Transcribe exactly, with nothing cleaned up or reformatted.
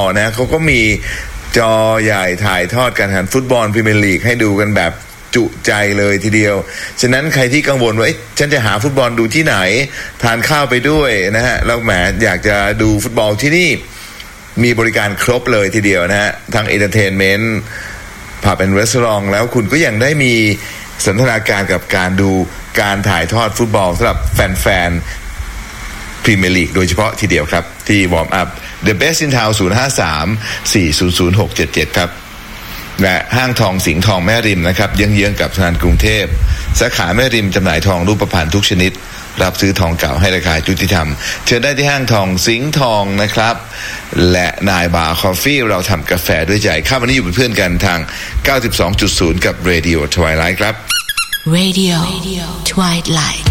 นะเขาก็มีจอใหญ่ถ่ายทอดการแข่งขันฟุตบอลพรีเมียร์ลีกให้ดูกันแบบจุใจเลยทีเดียวฉะนั้นใครที่กังวลว่าฉันจะหาฟุตบอลดูที่ไหนทานข้าวไปด้วยนะฮะแล้วแหมอยากจะดูฟุตบอลที่นี่มีบริการครบเลยทีเดียวนะฮะทั้งเอนเตอร์เทนเมนต์ผับเป็นรีสอร์ทแล้วคุณก็ยังได้มีสนทนาการกับการดูการถ่ายทอดฟุตบอลสำหรับแฟนๆพรีเมียร์ลีกโดยเฉพาะทีเดียวครับที่วอร์มอัพ The Best in Town ศูนย์ ห้า สาม สี่ ศูนย์ ศูนย์ หก เจ็ด เจ็ดครับและห้างทองสิงห์ทองแม่ริมนะครับเยื้องๆกับธนาคารกรุงเทพสาขาแม่ริมจำหน่ายทองรูปพรรณทุกชนิดรับซื้อทองเก่าให้ราคายุติธรรมเชิญได้ที่ห้างทองสิงห์ทองนะครับและนายบาร์คอฟฟี่เราทำกาแฟด้วยใจครับวันนี้อยู่เป็นเพื่อนกันทาง เก้าสิบสองจุดศูนย์ กับ Radio Twilight ครับ Radio Twilight